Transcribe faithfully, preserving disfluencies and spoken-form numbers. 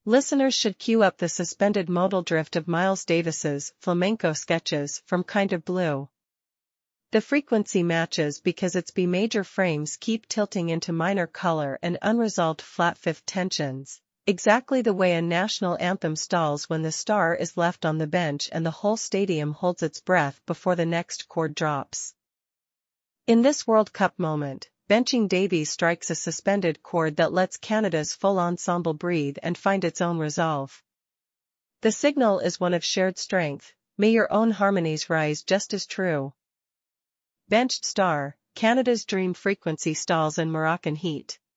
Listeners should cue up the suspended modal drift of Miles Davis's flamenco sketches from Kind of Blue. The frequency matches because its B major frames keep tilting into minor color and unresolved flat-fifth tensions, exactly the way a national anthem stalls when the star is left on the bench and the whole stadium holds its breath before the next chord drops. In this World Cup moment, benching Davies strikes a suspended chord that lets Canada's full ensemble breathe and find its own resolve. The signal is one of shared strength, may your own harmonies rise just as true. Benched star, Canada's dream frequency stalls in Moroccan heat.